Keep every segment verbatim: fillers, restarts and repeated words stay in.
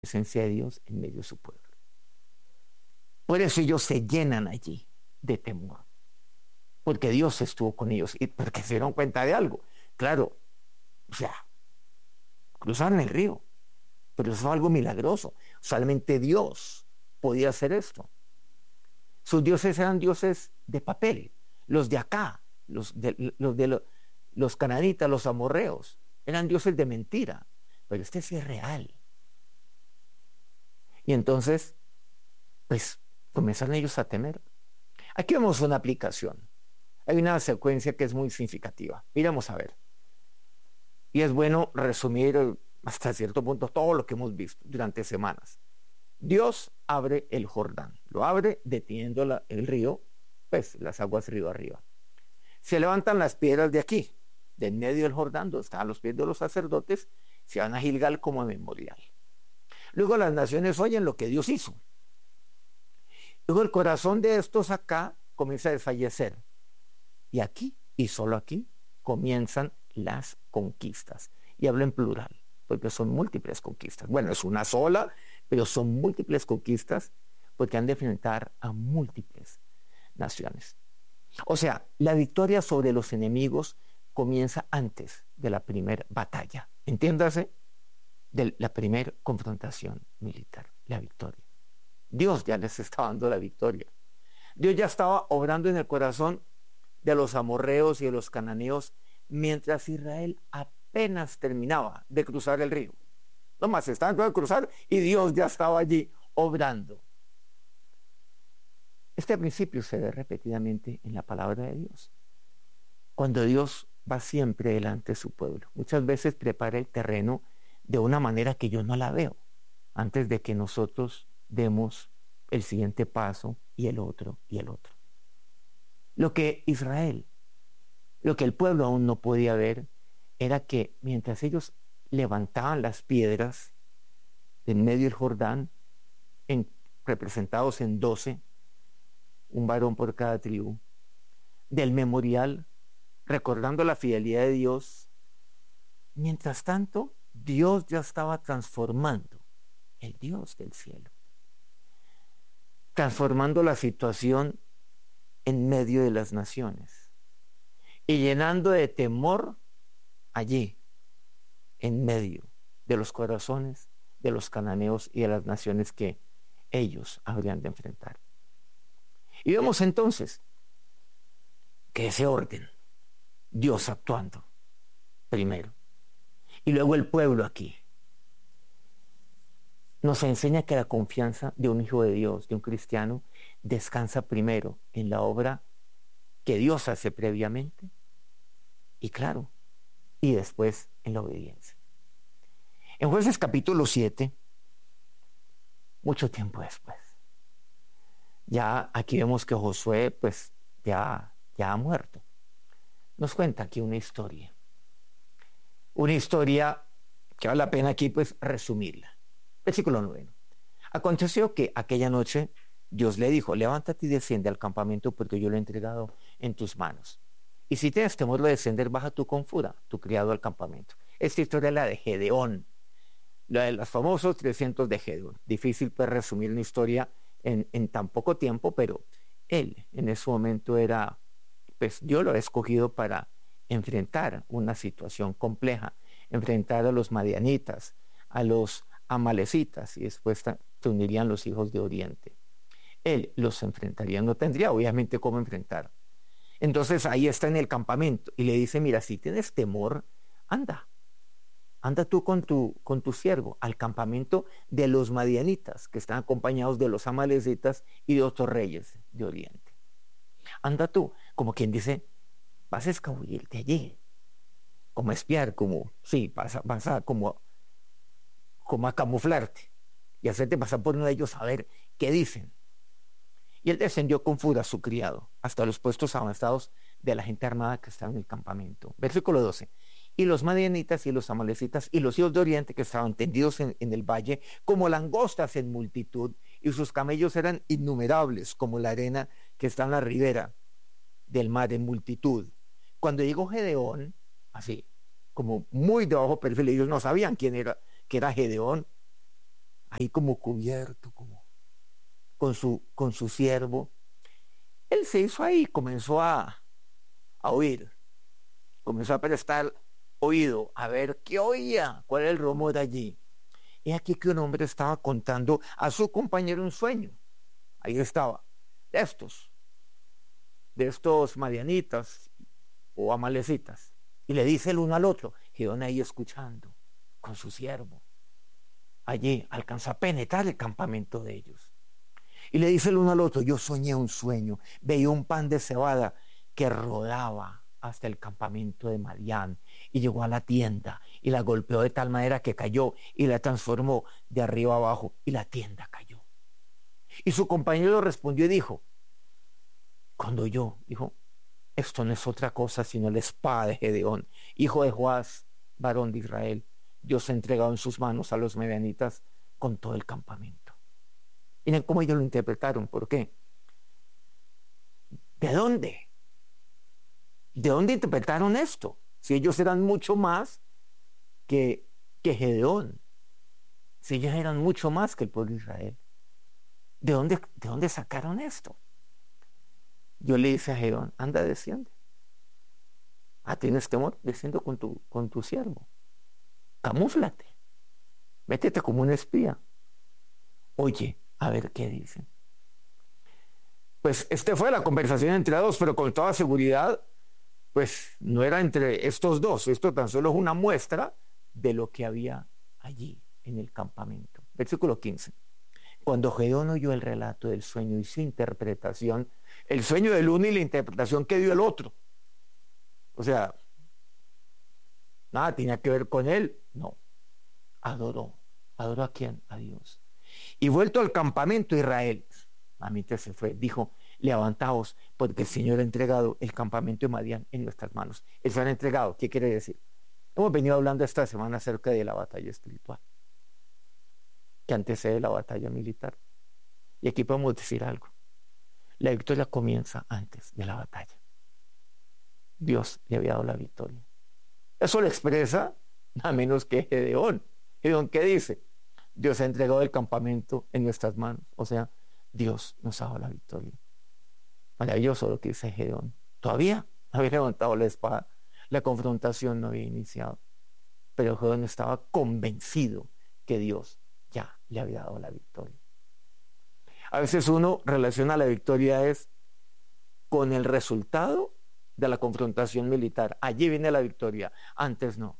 presencia de Dios en medio de su pueblo. Por eso ellos se llenan allí de temor, porque Dios estuvo con ellos y porque se dieron cuenta de algo. Claro, o sea, cruzaron el río, pero eso fue algo milagroso. Solamente Dios podía hacer esto. Sus dioses eran dioses de papel. Los de acá, los de los, de los, los cananitas, los amorreos, eran dioses de mentira. Pero este sí es real. Y entonces, pues, comenzaron ellos a temer. Aquí vemos una aplicación. Hay una secuencia que es muy significativa. Miramos a ver. Y es bueno resumir hasta cierto punto todo lo que hemos visto durante semanas. Dios abre el Jordán. Lo abre deteniendo la, el río, pues las aguas río arriba. Se levantan las piedras de aquí, de en medio del Jordán, donde están los pies de los sacerdotes, se van a Gilgal como memorial. Luego las naciones oyen lo que Dios hizo. Luego el corazón de estos acá comienza a desfallecer. Y aquí, y solo aquí, comienzan las conquistas. Y hablo en plural, porque son múltiples conquistas. Bueno, es una sola, pero son múltiples conquistas porque han de enfrentar a múltiples naciones. O sea, la victoria sobre los enemigos comienza antes de la primera batalla. Entiéndase, de la primera confrontación militar, la victoria. Dios ya les estaba dando la victoria. Dios ya estaba obrando en el corazón de los amorreos y de los cananeos mientras Israel apenas terminaba de cruzar el río. Nomás estaban tratando de cruzar y Dios ya estaba allí obrando. Este principio se ve repetidamente en la palabra de Dios. Cuando Dios va siempre delante de su pueblo, muchas veces prepara el terreno de una manera que yo no la veo, antes de que nosotros demos el siguiente paso y el otro y el otro. Lo que Israel, lo que el pueblo aún no podía ver, era que mientras ellos levantaban las piedras en medio del Jordán, en, representados en doce, un varón por cada tribu, del memorial, recordando la fidelidad de Dios, mientras tanto, Dios ya estaba transformando, el Dios del cielo, transformando la situación en medio de las naciones y llenando de temor allí, en medio de los corazones de los cananeos y de las naciones que ellos habrían de enfrentar. Y vemos entonces que ese orden, Dios actuando primero, y luego el pueblo aquí, nos enseña que la confianza de un hijo de Dios, de un cristiano, descansa primero en la obra que Dios hace previamente, y claro, y después en la obediencia. En Jueces capítulo siete, mucho tiempo después, ya aquí vemos que Josué pues ya, ya ha muerto. Nos cuenta aquí una historia. Una historia que vale la pena aquí pues resumirla. Versículo noveno. Aconteció que aquella noche Dios le dijo: levántate y desciende al campamento porque yo lo he entregado en tus manos. Y si tienes temor de descender, baja tú con Fura, tu criado, al campamento. Esta historia es la de Gedeón, la de los famosos trescientos de Gedeón. Difícil pues resumir una historia en, en tan poco tiempo, pero él en ese momento era, pues Dios lo ha escogido para enfrentar una situación compleja, enfrentar a los madianitas, a los amalecitas, y después se unirían los hijos de Oriente. Él los enfrentaría, no tendría obviamente cómo enfrentar. Entonces ahí está en el campamento y le dice: mira, si tienes temor, anda, anda tú con tu, con tu siervo al campamento de los madianitas, que están acompañados de los amalecitas y de otros reyes de Oriente. Anda tú, como quien dice, vas a escabullirte allí, como a espiar, como, sí, vas a, vas a como, como a camuflarte y hacerte pasar por uno de ellos a ver qué dicen. Y él descendió con Fura, su criado, hasta los puestos avanzados de la gente armada que estaba en el campamento. Versículo doce. Y los madianitas y los amalecitas y los hijos de Oriente, que estaban tendidos en, en el valle como langostas en multitud, y sus camellos eran innumerables como la arena que está en la ribera del mar en multitud. Cuando llegó Gedeón, así, como muy de bajo perfil, ellos no sabían quién era, que era Gedeón, ahí como cubierto, como con su, con su siervo. Él se hizo ahí, comenzó a, a oír, comenzó a prestar oído, a ver qué oía, cuál era el rumor de allí. Y aquí que un hombre estaba contando a su compañero un sueño. Ahí estaba, de estos, de estos madianitas o amalecitas. Y le dice el uno al otro, Gedeón ahí escuchando con su siervo. Allí alcanza a penetrar el campamento de ellos. Y le dice el uno al otro, yo soñé un sueño, veía un pan de cebada que rodaba hasta el campamento de Madián y llegó a la tienda y la golpeó de tal manera que cayó y la transformó de arriba abajo y la tienda cayó. Y su compañero respondió y dijo, cuando yo, dijo, esto no es otra cosa sino la espada de Gedeón, hijo de Joás, varón de Israel. Dios ha entregado en sus manos a los medianitas con todo el campamento. Miren cómo ellos lo interpretaron. ¿Por qué? ¿De dónde? ¿De dónde interpretaron esto? Si ellos eran mucho más que, que Gedeón. Si ellos eran mucho más que el pueblo de Israel. ¿De dónde, ¿De dónde sacaron esto? Yo le dije a Gedeón, anda, desciende. Ah, ¿tienes temor? Desciende con tu, con tu siervo. Camúflate. Métete como un espía. Oye, a ver qué dicen. Pues esta fue la conversación entre dos, pero con toda seguridad, pues no era entre estos dos. Esto tan solo es una muestra de lo que había allí en el campamento. Versículo quince. Cuando Gedeón oyó el relato del sueño y su interpretación, el sueño del uno y la interpretación que dio el otro. O sea, nada tenía que ver con él. No. Adoró. ¿Adoró a quién? A Dios. Y vuelto al campamento Israel, a mí te se fue, dijo, levantaos, porque el Señor ha entregado el campamento de Madián en nuestras manos. El Señor ha entregado, ¿qué quiere decir? Hemos venido hablando esta semana acerca de la batalla espiritual, que antecede la batalla militar. Y aquí podemos decir algo. La victoria comienza antes de la batalla. Dios le había dado la victoria. Eso lo expresa nada menos que Gedeón. Gedeón, ¿qué dice? Dios ha entregado el campamento en nuestras manos. O sea, Dios nos ha dado la victoria. Maravilloso lo que dice Gedeón. Todavía no había levantado la espada. La confrontación no había iniciado. Pero Gedeón estaba convencido que Dios ya le había dado la victoria. A veces uno relaciona la victoria es con el resultado de la confrontación militar. Allí viene la victoria. Antes no.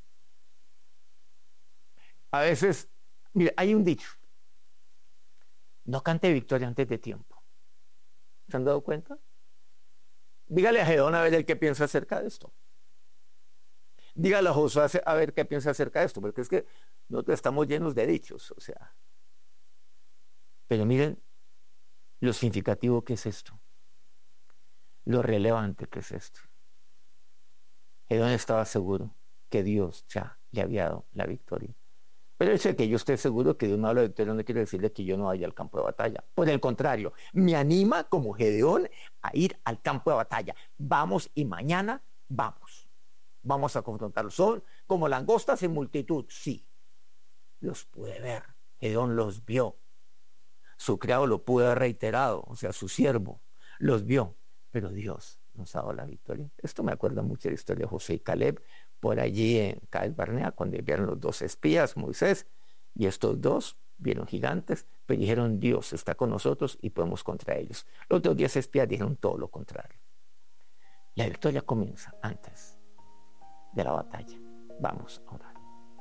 A veces, mire, hay un dicho. No cante victoria antes de tiempo. ¿Se han dado cuenta? Dígale a Gedeón a ver el que piensa acerca de esto. Dígale a Josué a ver qué piensa acerca de esto, porque es que nosotros estamos llenos de dichos, o sea. Pero miren lo significativo que es esto. Lo relevante que es esto. Gedeón estaba seguro que Dios ya le había dado la victoria. Pero el hecho de que yo esté seguro que Dios me habla de victoria no quiere decirle que yo no vaya al campo de batalla. Por el contrario, me anima como Gedeón a ir al campo de batalla. Vamos y mañana vamos. Vamos a confrontarlos. Son como langostas en multitud. Sí, los pude ver. Gedeón los vio. Su criado lo pudo haber reiterado, o sea, su siervo los vio. Pero Dios nos ha dado la victoria. Esto me acuerda mucho de la historia de José y Caleb, por allí en Cades Barnea, cuando vieron los dos espías, Moisés, y estos dos vieron gigantes, pero dijeron, Dios está con nosotros y podemos contra ellos. Los otros diez espías dijeron todo lo contrario. La victoria comienza antes de la batalla. Vamos a orar.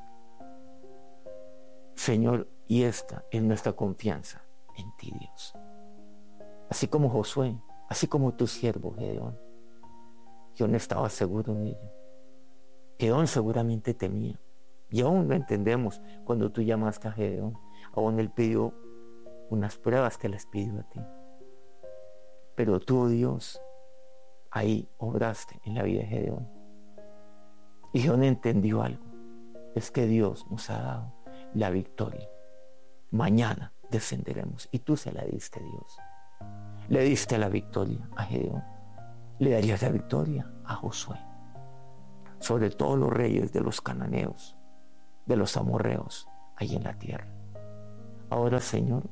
Señor, y esta es nuestra confianza en ti, Dios. Así como Josué, así como tu siervo Gedeón, yo no estaba seguro en ello. Gedeón seguramente temía. Y aún lo entendemos cuando tú llamaste a Gedeón. Aún él pidió unas pruebas que las pidió a ti. Pero tú, Dios, ahí obraste en la vida de Gedeón. Y Gedeón entendió algo. Es que Dios nos ha dado la victoria. Mañana descenderemos. Y tú se la diste, Dios. Le diste la victoria a Gedeón. Le darías la victoria a Josué. Sobre todos los reyes de los cananeos, de los amorreos, ahí en la tierra. Ahora, Señor,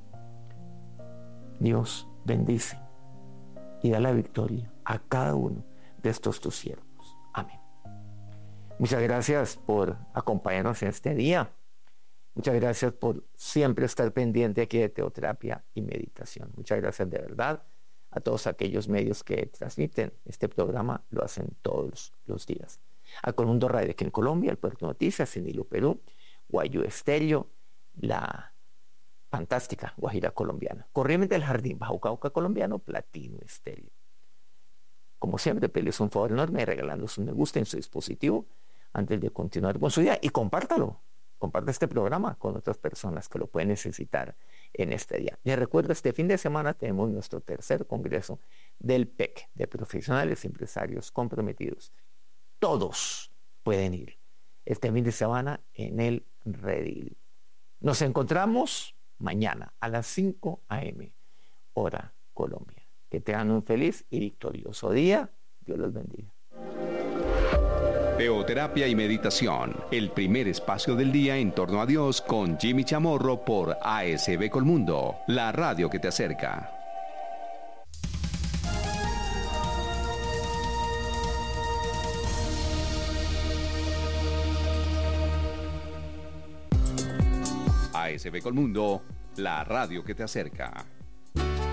Dios, bendice y da la victoria a cada uno de estos tus siervos. Amén. Muchas gracias por acompañarnos en este día. Muchas gracias por siempre estar pendiente aquí de Teoterapia y Meditación. Muchas gracias de verdad a todos aquellos medios que transmiten este programa, lo hacen todos los días. A Colundo Radio aquí en Colombia, el Puerto Noticias, en Hilo, Perú, Guayú Estéreo, la fantástica Guajira Colombiana, Corrientes del Jardín, Bajo Cauca Colombiano, Platino Estéreo. Como siempre, pedirles un favor enorme regalándoles un me gusta en su dispositivo antes de continuar con su día, y compártalo. Comparte este programa con otras personas que lo pueden necesitar en este día. Les recuerdo, este fin de semana tenemos nuestro tercer congreso del P E C, de Profesionales Empresarios Comprometidos. Todos pueden ir este fin de semana en el Redil. Nos encontramos mañana a las cinco a eme, hora Colombia. Que tengan un feliz y victorioso día. Dios los bendiga. Teoterapia y Meditación, el primer espacio del día en torno a Dios con Jimmy Chamorro por A S B Colmundo, la radio que te acerca. A S B Colmundo, la radio que te acerca.